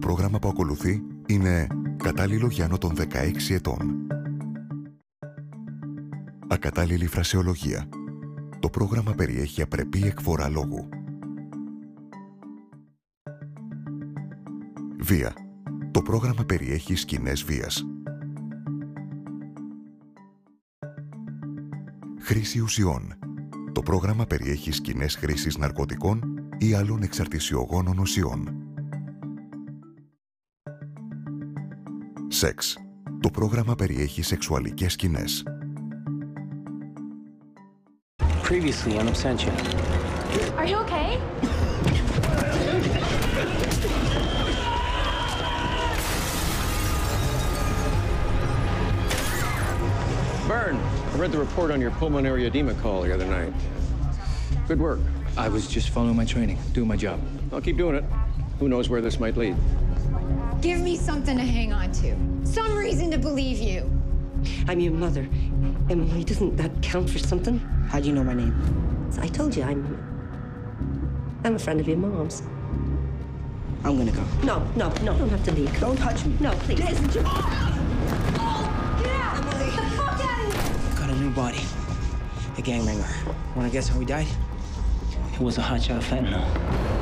πρόγραμμα που ακολουθεί είναι κατάλληλο για άνω των 16 ετών. Ακατάλληλη φρασεολογία. Το πρόγραμμα περιέχει απρεπή εκφορά λόγου. Βία. Το πρόγραμμα περιέχει σκηνές βίας. Χρήση ουσιών. Το πρόγραμμα περιέχει σκηνές χρήσης ναρκωτικών ή άλλων εξαρτησιογόνων ουσιών. Σεξ. Το πρόγραμμα περιέχει σεξουαλικές σκηνές. Previously on Absentia. Are you okay? Byrne, I read the report on your pulmonary edema call the other night. Good work. I was just following my training, doing my job. I'll keep doing it. Who knows where this might lead? Give me something to hang on to. Some reason to believe you. I'm your mother. Emily, doesn't that count for something? How do you know my name? I told you, I'm a friend of your mom's. I'm gonna go. No, you don't have to leave. Don't touch me. No, please. Listen to me. Emily! The fuck out of here! Got a new body. A gangbanger. Wanna guess how he died? It was a hot shot of fentanyl.